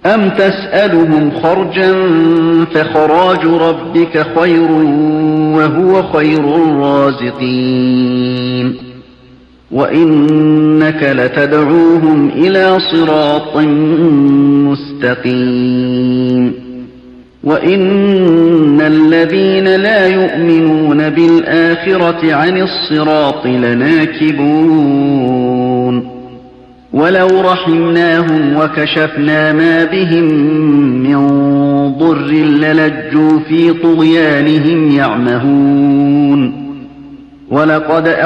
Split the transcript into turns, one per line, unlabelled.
أَمْ تَسْأَلُهُمْ خَرْجًا فَخَرَاجُ رَبِّكَ خَيْرٌ وَهُوَ خَيْرُ الرَّازِقِينَ وَإِنَّكَ لَتَدْعُوهُمْ إِلَى صِرَاطٍ مُسْتَقِيمٍ وَإِنَّ الَّذِينَ لَا يُؤْمِنُونَ بِالْآخِرَةِ عَنِ الصِّرَاطِ لَنَاكِبُونَ وَلَوْ رَحِمْنَاهُمْ وَكَشَفْنَا مَا بِهِم مِّن ضُرٍّ لَّلَجُّوا فِي طُغْيَانِهِمْ يَعْمَهُونَ